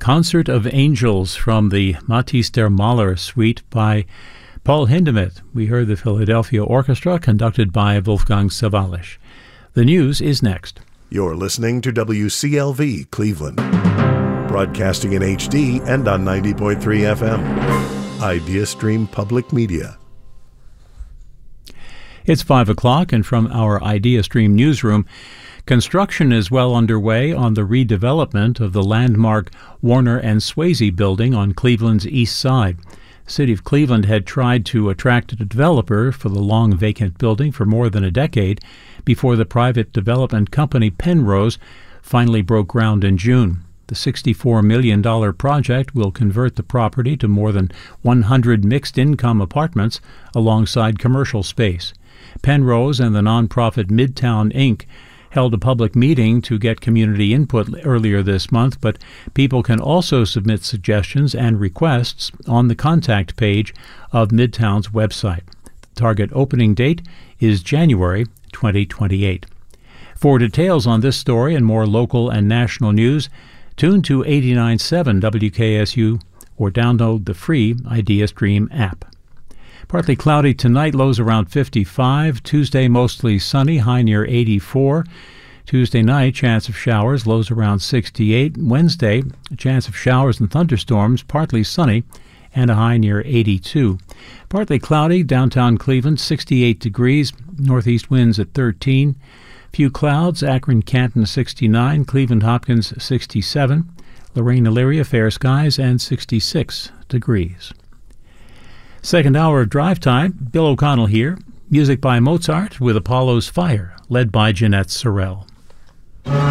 Concert of Angels from the Matthäus der Maler suite by Paul Hindemith. We heard the Philadelphia Orchestra conducted by Wolfgang Sawallisch. The news is next. You're listening to WCLV Cleveland, broadcasting in HD and on 90.3 FM. IdeaStream Public Media. It's 5 o'clock, and from our IdeaStream newsroom, construction is well underway on the redevelopment of the landmark Warner and Swayze building on Cleveland's east side. The City of Cleveland had tried to attract a developer for the long vacant building for more than a decade before the private development company Penrose finally broke ground in June. The $64 million project will convert the property to more than 100 mixed-income apartments alongside commercial space. Penrose and the nonprofit Midtown Inc. held a public meeting to get community input earlier this month, but people can also submit suggestions and requests on the contact page of Midtown's website. The target opening date is January 2028. For details on this story and more local and national news, tune to 89.7 WKSU or download the free IdeaStream app. Partly cloudy tonight, lows around 55. Tuesday, mostly sunny, high near 84. Tuesday night, chance of showers, lows around 68. Wednesday, a chance of showers and thunderstorms, partly sunny, and a high near 82. Partly cloudy, downtown Cleveland, 68 degrees, northeast winds at 13. Few clouds, Akron, Canton, 69. Cleveland, Hopkins, 67. Lorraine, Elyria, fair skies, and 66 degrees. Second hour of drive time, Bill O'Connell here. Music by Mozart with Apollo's Fire, led by Jeanette Sorrell.